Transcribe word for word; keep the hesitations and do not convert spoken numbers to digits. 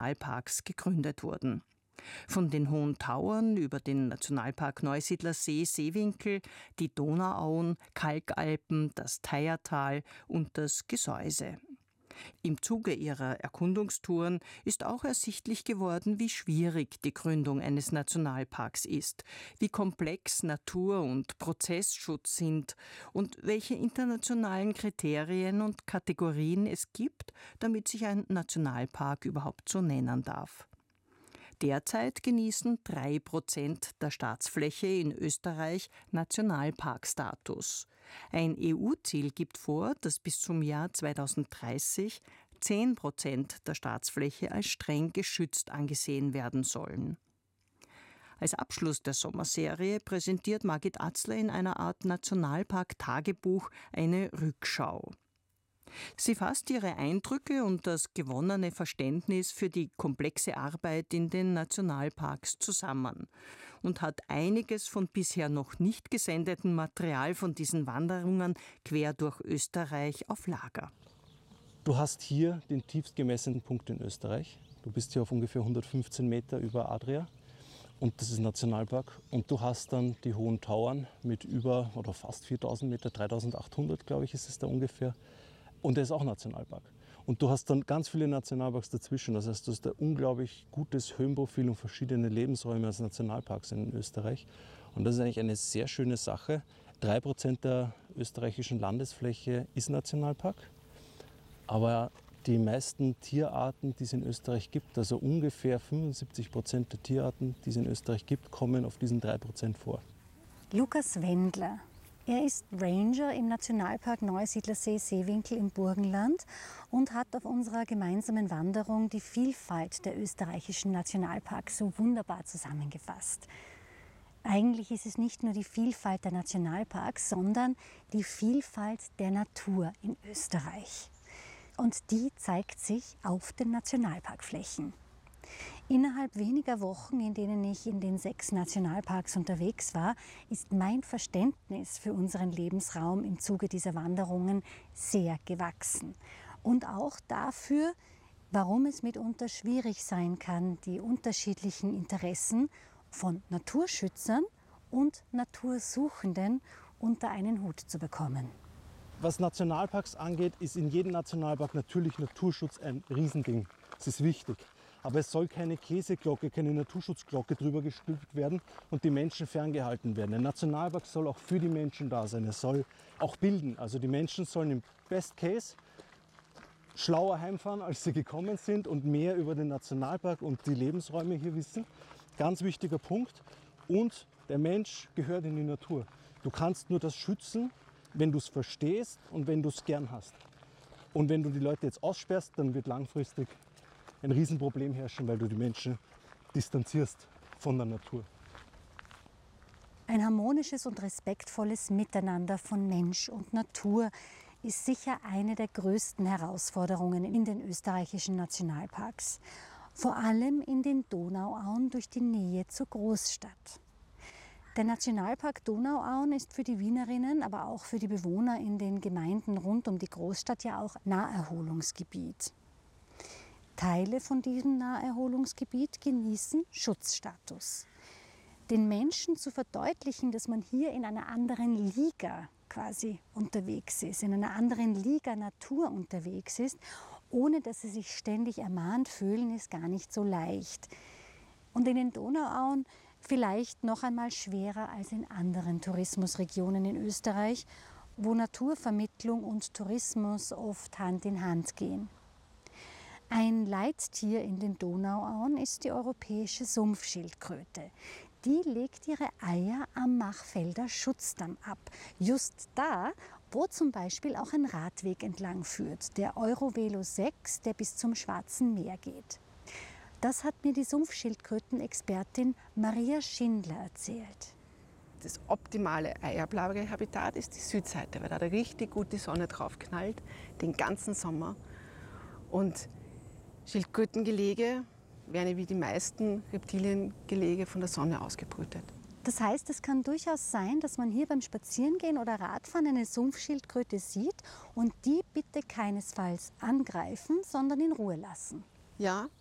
Nationalparks gegründet wurden. Von den Hohen Tauern über den Nationalpark Neusiedlersee, Seewinkel, die Donauauen, Kalkalpen, das Thayertal und das Gesäuse. Im Zuge ihrer Erkundungstouren ist auch ersichtlich geworden, wie schwierig die Gründung eines Nationalparks ist, wie komplex Natur- und Prozessschutz sind und welche internationalen Kriterien und Kategorien es gibt, damit sich ein Nationalpark überhaupt so nennen darf. Derzeit genießen drei Prozent der Staatsfläche in Österreich Nationalparkstatus. Ein E U-Ziel gibt vor, dass bis zum Jahr zweitausenddreißig zehn Prozent der Staatsfläche als streng geschützt angesehen werden sollen. Als Abschluss der Sommerserie präsentiert Margit Atzler in einer Art Nationalpark-Tagebuch eine Rückschau. Sie fasst ihre Eindrücke und das gewonnene Verständnis für die komplexe Arbeit in den Nationalparks zusammen und hat einiges von bisher noch nicht gesendetem Material von diesen Wanderungen quer durch Österreich auf Lager. Du hast hier den tiefst gemessenen Punkt in Österreich. Du bist hier auf ungefähr hundertfünfzehn Meter über Adria und das ist ein Nationalpark. Und du hast dann die Hohen Tauern mit über oder fast viertausend Meter, dreitausendachthundert glaube ich ist es da ungefähr. Und der ist auch Nationalpark. Und du hast dann ganz viele Nationalparks dazwischen. Das heißt, du hast ein unglaublich gutes Höhenprofil und verschiedene Lebensräume als Nationalparks in Österreich. Und das ist eigentlich eine sehr schöne Sache. Drei Prozent der österreichischen Landesfläche ist Nationalpark. Aber die meisten Tierarten, die es in Österreich gibt, also ungefähr fünfundsiebzig Prozent der Tierarten, die es in Österreich gibt, kommen auf diesen drei Prozent vor. Lukas Wendler. Er ist Ranger im Nationalpark Neusiedlersee Seewinkel im Burgenland und hat auf unserer gemeinsamen Wanderung die Vielfalt der österreichischen Nationalparks so wunderbar zusammengefasst. Eigentlich ist es nicht nur die Vielfalt der Nationalparks, sondern die Vielfalt der Natur in Österreich. Und die zeigt sich auf den Nationalparkflächen. Innerhalb weniger Wochen, in denen ich in den sechs Nationalparks unterwegs war, ist mein Verständnis für unseren Lebensraum im Zuge dieser Wanderungen sehr gewachsen. Und auch dafür, warum es mitunter schwierig sein kann, die unterschiedlichen Interessen von Naturschützern und Natursuchenden unter einen Hut zu bekommen. Was Nationalparks angeht, ist in jedem Nationalpark natürlich Naturschutz ein Riesending. Das ist wichtig. Aber es soll keine Käseglocke, keine Naturschutzglocke drüber gestülpt werden und die Menschen ferngehalten werden. Ein Nationalpark soll auch für die Menschen da sein. Es soll auch bilden. Also die Menschen sollen im Best Case schlauer heimfahren, als sie gekommen sind und mehr über den Nationalpark und die Lebensräume hier wissen. Ganz wichtiger Punkt. Und der Mensch gehört in die Natur. Du kannst nur das schützen, wenn du es verstehst und wenn du es gern hast. Und wenn du die Leute jetzt aussperrst, dann wird langfristig ein Riesenproblem herrschen, weil du die Menschen distanzierst von der Natur. Ein harmonisches und respektvolles Miteinander von Mensch und Natur ist sicher eine der größten Herausforderungen in den österreichischen Nationalparks. Vor allem in den Donauauen durch die Nähe zur Großstadt. Der Nationalpark Donauauen ist für die Wienerinnen, aber auch für die Bewohner in den Gemeinden rund um die Großstadt ja auch Naherholungsgebiet. Teile von diesem Naherholungsgebiet genießen Schutzstatus. Den Menschen zu verdeutlichen, dass man hier in einer anderen Liga quasi unterwegs ist, in einer anderen Liga Natur unterwegs ist, ohne dass sie sich ständig ermahnt fühlen, ist gar nicht so leicht. Und in den Donauauen vielleicht noch einmal schwerer als in anderen Tourismusregionen in Österreich, wo Naturvermittlung und Tourismus oft Hand in Hand gehen. Ein Leittier in den Donauauen ist die europäische Sumpfschildkröte. Die legt ihre Eier am Machfelder Schutzdamm ab. Just da, wo zum Beispiel auch ein Radweg entlang führt, der Eurovelo sechs, der bis zum Schwarzen Meer geht. Das hat mir die Sumpfschildkrötenexpertin Maria Schindler erzählt. Das optimale Eiablage-Habitat ist die Südseite, weil da richtig gut die Sonne drauf knallt, den ganzen Sommer. Und Schildkrötengelege werden wie die meisten Reptiliengelege von der Sonne ausgebrütet. Das heißt, es kann durchaus sein, dass man hier beim Spazierengehen oder Radfahren eine Sumpfschildkröte sieht und die bitte keinesfalls angreifen, sondern in Ruhe lassen. Ja,